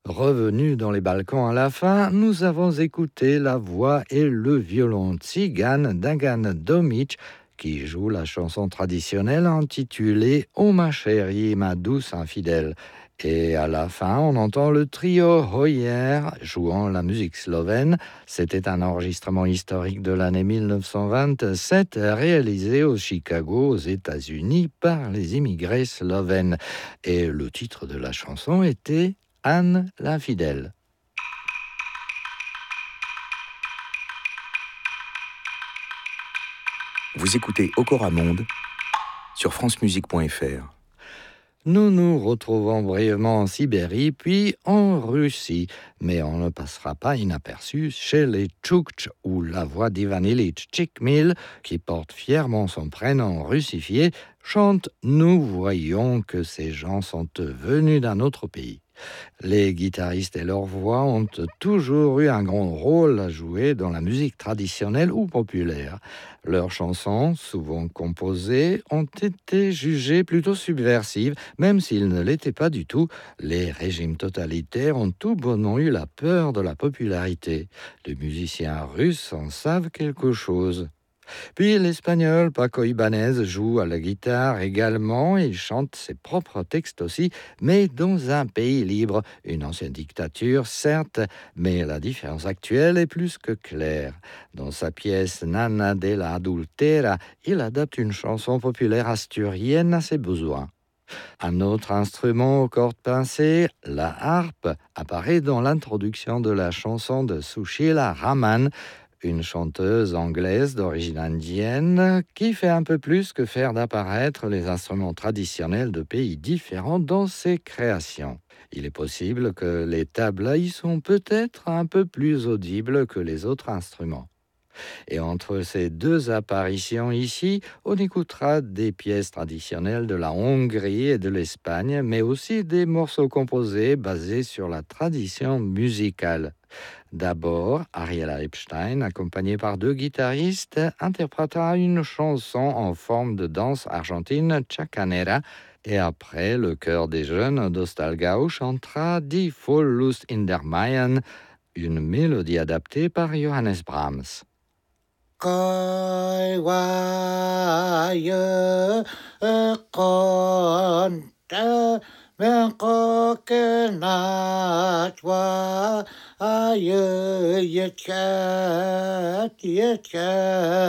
Revenus dans les Balkans à la fin, nous avons écouté la voix et le violon tzigane d'Agan Domic qui joue la chanson traditionnelle intitulée « Oh ma chérie, ma douce infidèle ». Et à la fin, on entend le trio Hoyer jouant la musique slovène. C'était un enregistrement historique de l'année 1927 réalisé au Chicago, aux États-Unis, par les immigrés slovènes. Et le titre de la chanson était Anne l'infidèle. Vous écoutez Okora Monde sur francemusique.fr. Nous nous retrouvons brièvement en Sibérie, puis en Russie. Mais on ne passera pas inaperçu chez les Tchoukts, où la voix d'Ivan Ilitch Tchikmil, qui porte fièrement son prénom russifié, chante « Nous voyons que ces gens sont venus d'un autre pays ». Les guitaristes et leurs voix ont toujours eu un grand rôle à jouer dans la musique traditionnelle ou populaire. Leurs chansons, souvent composées, ont été jugées plutôt subversives, même s'ils ne l'étaient pas du tout. Les régimes totalitaires ont tout bonnement eu la peur de la popularité. Les musiciens russes en savent quelque chose. Puis l'espagnol Paco Ibáñez joue à la guitare également, il chante ses propres textes aussi, mais dans un pays libre, une ancienne dictature certes, mais la différence actuelle est plus que claire. Dans sa pièce Nana de la Adultera, il adapte une chanson populaire asturienne à ses besoins. Un autre instrument aux cordes pincées, la harpe, apparaît dans l'introduction de la chanson de Sushila Raman, une chanteuse anglaise d'origine indienne qui fait un peu plus que faire d'apparaître les instruments traditionnels de pays différents dans ses créations. Il est possible que les tablas y sont peut-être un peu plus audibles que les autres instruments. Et entre ces deux apparitions ici, on écoutera des pièces traditionnelles de la Hongrie et de l'Espagne, mais aussi des morceaux composés basés sur la tradition musicale. D'abord, Ariela Epstein, accompagnée par deux guitaristes, interprétera une chanson en forme de danse argentine chacanera, et après, le chœur des jeunes d'Ostalgau chantera Die Vollust in der Mayen, une mélodie adaptée par Johannes Brahms. Coi qua ye con men co ke na chwa ye ye cha